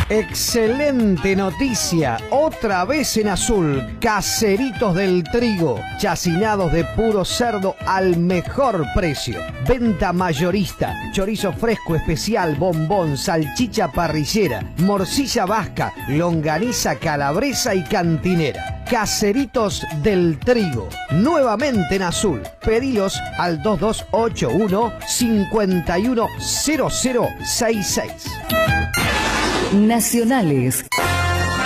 Excelente noticia, otra vez en azul, Caseritos del Trigo, chacinados de puro cerdo al mejor precio. Venta mayorista, chorizo fresco especial, bombón, salchicha parrillera, morcilla vasca, longaniza calabresa y cantinera. Caseritos del Trigo, nuevamente en azul. Pedilos al 2281 510066. Nacionales.